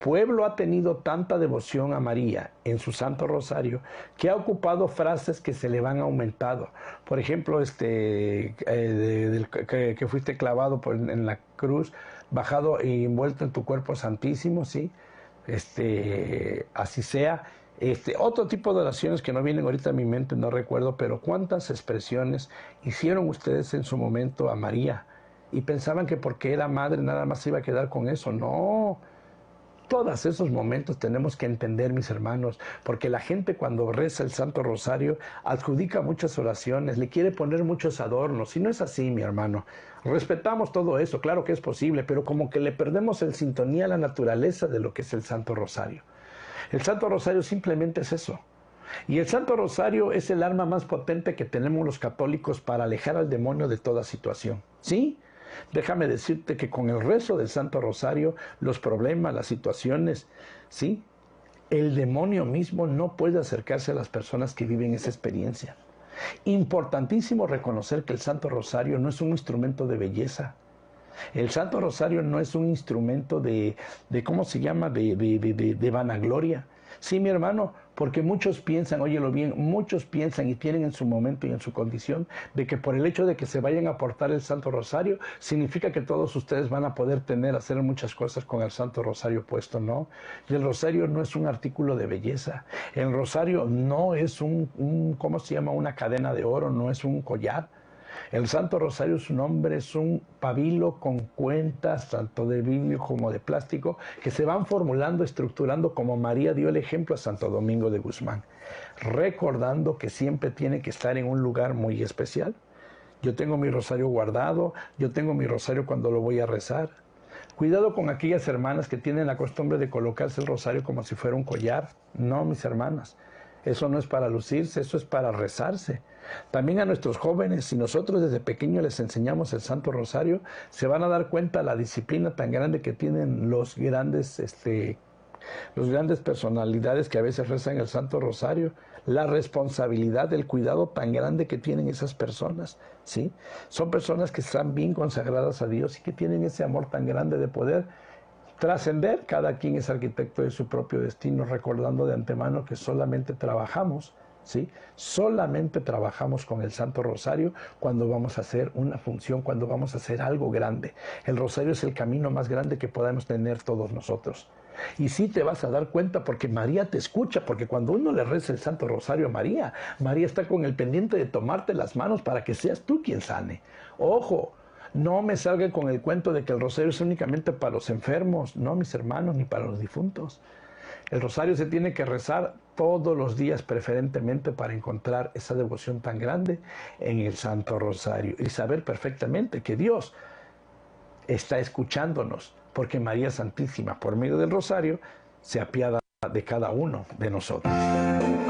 pueblo ha tenido tanta devoción a María en su Santo Rosario que ha ocupado frases que se le van aumentado. Por ejemplo, que fuiste clavado en la cruz, bajado y envuelto en tu cuerpo santísimo, ¿sí? Así sea. Otro tipo de oraciones que no vienen ahorita a mi mente, no recuerdo, pero cuántas expresiones hicieron ustedes en su momento a María y pensaban que porque era madre nada más se iba a quedar con eso. No, todos esos momentos tenemos que entender, mis hermanos, porque la gente cuando reza el Santo Rosario adjudica muchas oraciones, le quiere poner muchos adornos, y no es así, mi hermano. Respetamos todo eso, claro que es posible, pero como que le perdemos el sintonía a la naturaleza de lo que es el Santo Rosario. El Santo Rosario simplemente es eso. Y el Santo Rosario es el arma más potente que tenemos los católicos para alejar al demonio de toda situación. ¿Sí? Déjame decirte que con el rezo del Santo Rosario, los problemas, las situaciones, ¿sí? El demonio mismo no puede acercarse a las personas que viven esa experiencia. Importantísimo reconocer que el Santo Rosario no es un instrumento de belleza. El Santo Rosario no es un instrumento ¿cómo se llama?, de vanagloria. Sí, mi hermano, porque muchos piensan, óyelo bien, muchos piensan y tienen en su momento y en su condición de que por el hecho de que se vayan a portar el Santo Rosario, significa que todos ustedes van a poder hacer muchas cosas con el Santo Rosario puesto, ¿no? Y el Rosario no es un artículo de belleza. El Rosario no es ¿cómo se llama?, una cadena de oro, no es un collar. El Santo Rosario, su nombre es un pabilo con cuentas, tanto de vidrio como de plástico, que se van formulando, estructurando como María dio el ejemplo a Santo Domingo de Guzmán, recordando que siempre tiene que estar en un lugar muy especial. Yo tengo mi rosario guardado, yo tengo mi rosario cuando lo voy a rezar. Cuidado con aquellas hermanas que tienen la costumbre de colocarse el rosario como si fuera un collar. No, mis hermanas. Eso no es para lucirse, eso es para rezarse. También a nuestros jóvenes, si nosotros desde pequeños les enseñamos el Santo Rosario, se van a dar cuenta de la disciplina tan grande que tienen los grandes personalidades que a veces rezan el Santo Rosario, la responsabilidad, el cuidado tan grande que tienen esas personas, ¿sí? Son personas que están bien consagradas a Dios y que tienen ese amor tan grande de poder trascender. Cada quien es arquitecto de su propio destino, recordando de antemano que solamente trabajamos, ¿sí? Solamente trabajamos con el Santo Rosario cuando vamos a hacer una función, cuando vamos a hacer algo grande. El Rosario es el camino más grande que podemos tener todos nosotros. Y sí te vas a dar cuenta porque María te escucha, porque cuando uno le reza el Santo Rosario a María, María está con el pendiente de tomarte las manos para que seas tú quien sane. Ojo, no me salga con el cuento de que el rosario es únicamente para los enfermos, no, mis hermanos, ni para los difuntos. El rosario se tiene que rezar todos los días preferentemente para encontrar esa devoción tan grande en el Santo Rosario y saber perfectamente que Dios está escuchándonos, porque María Santísima, por medio del rosario, se apiada de cada uno de nosotros.